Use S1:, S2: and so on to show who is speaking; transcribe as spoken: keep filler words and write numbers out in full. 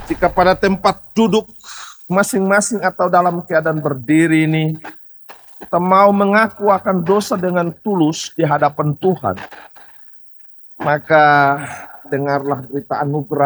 S1: Jika pada tempat duduk masing-masing atau dalam keadaan berdiri ini, kita mau mengaku akan dosa dengan tulus di hadapan Tuhan, maka dengarlah berita anugerah